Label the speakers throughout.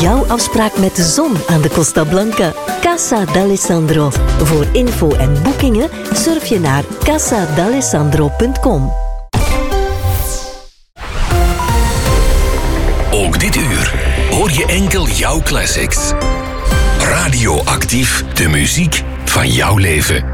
Speaker 1: jouw afspraak met de zon aan de Costa Blanca. Casa d'Alessandro. Voor info en boekingen surf je naar casadalessandro.com.
Speaker 2: Ook dit uur hoor je enkel jouw classics. Radioactief, de muziek van jouw leven.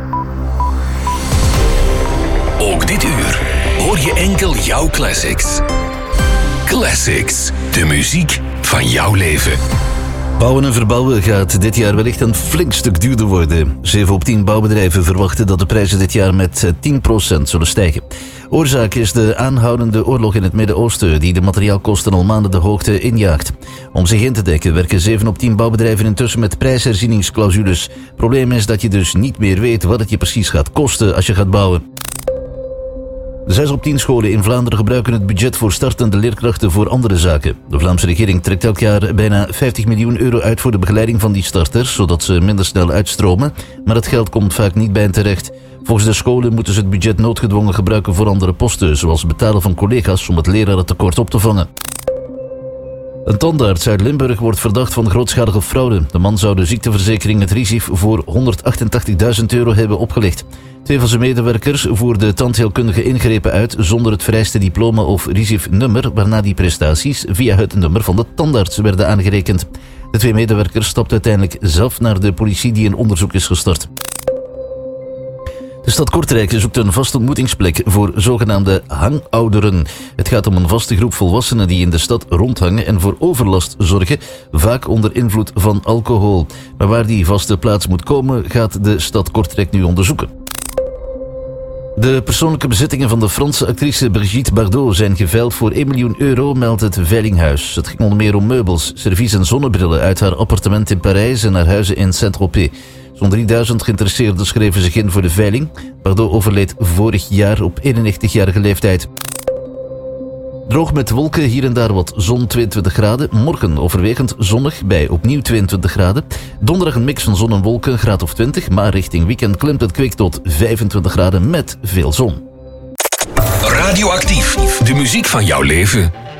Speaker 2: Ook dit uur hoor je enkel jouw classics. Classics, de muziek van jouw leven.
Speaker 3: Bouwen en verbouwen gaat dit jaar wellicht een flink stuk duurder worden. 7 op 10 bouwbedrijven verwachten dat de prijzen dit jaar met 10% zullen stijgen. Oorzaak is de aanhoudende oorlog in het Midden-Oosten die de materiaalkosten al maanden de hoogte injaagt. Om zich in te dekken werken 7 op 10 bouwbedrijven intussen met prijsherzieningsclausules. Probleem is dat je dus niet meer weet wat het je precies gaat kosten als je gaat bouwen. 6 op 10 scholen in Vlaanderen gebruiken het budget voor startende leerkrachten voor andere zaken. De Vlaamse regering trekt elk jaar bijna 50 miljoen euro uit voor de begeleiding van die starters, zodat ze minder snel uitstromen. Maar het geld komt vaak niet bij hen terecht. Volgens de scholen moeten ze het budget noodgedwongen gebruiken voor andere posten, zoals betalen van collega's om het lerarentekort op te vangen. Een tandarts uit Limburg wordt verdacht van grootschalige fraude. De man zou de ziekteverzekering het RISIF voor €188.000 hebben opgelegd. 2 van zijn medewerkers voerden tandheelkundige ingrepen uit zonder het vereiste diploma of RISIF-nummer, waarna die prestaties via het nummer van de tandarts werden aangerekend. De 2 medewerkers stapten uiteindelijk zelf naar de politie die een onderzoek is gestart. De stad Kortrijk zoekt een vaste ontmoetingsplek voor zogenaamde hangouderen. Het gaat om een vaste groep volwassenen die in de stad rondhangen en voor overlast zorgen, vaak onder invloed van alcohol. Maar waar die vaste plaats moet komen, gaat de stad Kortrijk nu onderzoeken. De persoonlijke bezittingen van de Franse actrice Brigitte Bardot zijn geveild voor €1 miljoen, meldt het Veilinghuis. Het ging onder meer om meubels, servies en zonnebrillen uit haar appartement in Parijs en haar huizen in Saint-Tropez. Zo'n 3000 geïnteresseerden schreven zich in voor de veiling. Bardot overleed vorig jaar op 91-jarige leeftijd. Droog met wolken, hier en daar wat zon, 22 graden. Morgen overwegend zonnig bij opnieuw 22 graden. Donderdag een mix van zon en wolken, een graad of 20. Maar richting weekend klimt het kwik tot 25 graden met veel zon.
Speaker 2: Radioactief, de muziek van jouw leven.